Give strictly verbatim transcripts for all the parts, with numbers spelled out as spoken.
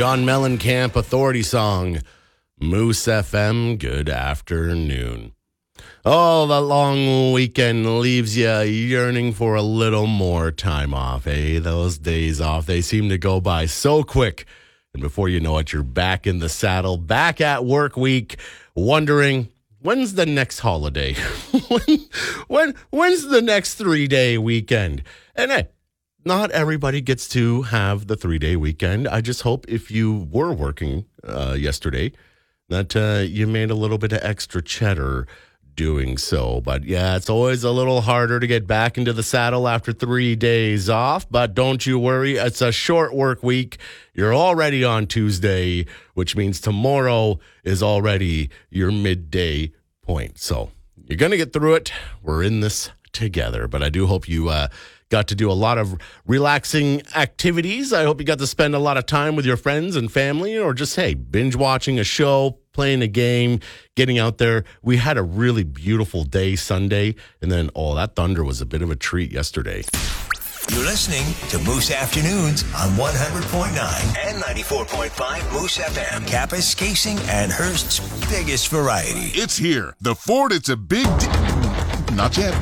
John Mellencamp Authority song. Moose F M, good afternoon. Oh, that long weekend leaves you yearning for a little more time off, eh? Those days off, they seem to go by so quick. And before you know it, you're back in the saddle, back at work week, wondering, when's the next holiday? when, when, when's the next three-day weekend? And hey, not everybody gets to have the three-day weekend. I just hope if you were working uh, yesterday that uh, you made a little bit of extra cheddar doing so. But yeah, it's always a little harder to get back into the saddle after three days off. But don't you worry, it's a short work week. You're already on Tuesday, which means tomorrow is already your midday point. So you're going to get through it. We're in this together. But I do hope you uh, got to do a lot of relaxing activities. I hope you got to spend a lot of time with your friends and family, or just, hey, binge watching a show, playing a game, getting out there. We had a really beautiful day Sunday, and then, oh, that thunder was a bit of a treat yesterday. You're listening to Moose Afternoons on one hundred point nine and ninety-four point five Moose F M. Kappa's Casing and Hearst's biggest variety. It's here. The Ford, it's a big deal. Not yet.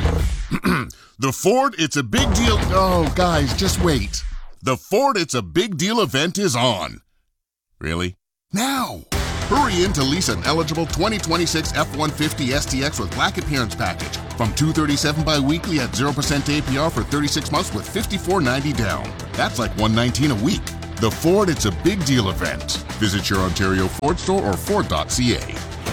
The Ford, it's a big deal. Oh, guys, just wait. The Ford, it's a big deal event is on. Really? Now. Hurry in to lease an eligible twenty twenty-six F one fifty S T X with Black Appearance Package from two hundred thirty-seven dollars bi-weekly at zero percent A P R for thirty-six months with fifty-four ninety down. That's like one hundred nineteen dollars a week. The Ford, it's a big deal event. Visit your Ontario Ford store or Ford dot C A.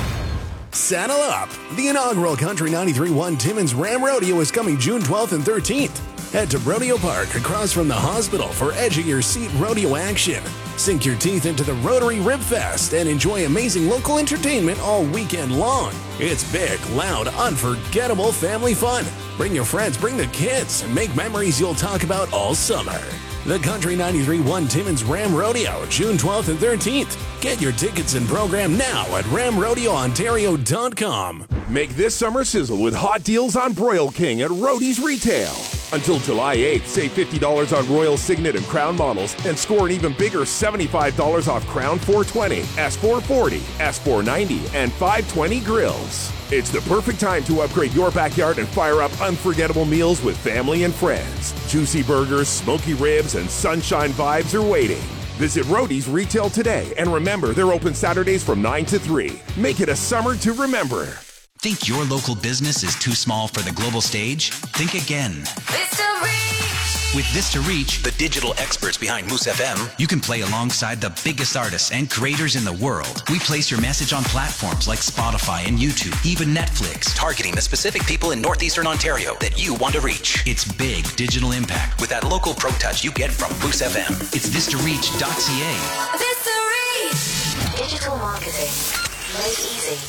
Saddle up! The inaugural Country ninety-three point one Timmins Ram Rodeo is coming June twelfth and thirteenth. Head to Rodeo Park across from the hospital for edge of your seat rodeo action. Sink your teeth into the Rotary Rib Fest and enjoy amazing local entertainment all weekend long. It's big, loud, unforgettable family fun. Bring your friends, bring the kids, and make memories you'll talk about all summer. The Country ninety-three point one Timmins Ram Rodeo, June twelfth and thirteenth. Get your tickets and program now at ram rodeo ontario dot com. Make this summer sizzle with hot deals on Broil King at Roadie's Retail. Until July eighth, save fifty dollars on Royal Signet and Crown models and score an even bigger seventy-five dollars off Crown four twenty, S four forty, S four ninety, and five twenty grills. It's the perfect time to upgrade your backyard and fire up unforgettable meals with family and friends. Juicy burgers, smoky ribs, and sunshine vibes are waiting. Visit Roadie's Retail today, and remember, they're open Saturdays from nine to three. Make it a summer to remember. Think your local business is too small for the global stage? Think again. Vista Reach! With Vista Reach, The digital experts behind Moose F M. you can play alongside the biggest artists and creators in the world. We place your message on platforms like Spotify and YouTube, even Netflix. Targeting the specific people in Northeastern Ontario that you want to reach. It's big digital impact. With that local pro touch you get from Moose F M. It's vista reach dot c a. Vista Reach! Digital marketing made easy.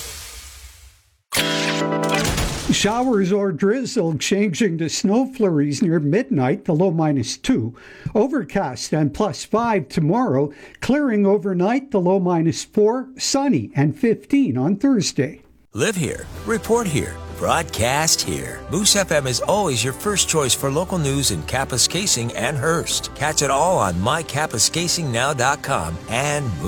Showers or drizzle changing to snow flurries near midnight, the low minus two. Overcast and plus five tomorrow. Clearing overnight, the low minus four. Sunny and fifteen on Thursday. Live here, report here, broadcast here. Moose F M is always your first choice for local news in Kappa's Casing and Hearst. Catch it all on my kappas casing now dot com and